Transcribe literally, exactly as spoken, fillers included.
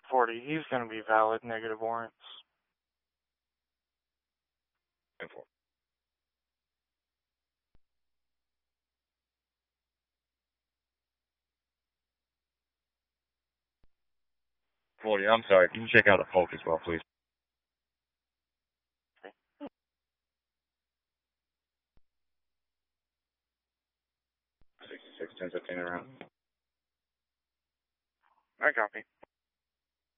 forty, he's going to be valid negative warrants. ten four. forty, I'm sorry. Can you check out the Polk as well, please? sixty-six, ten fifteen around. I copy.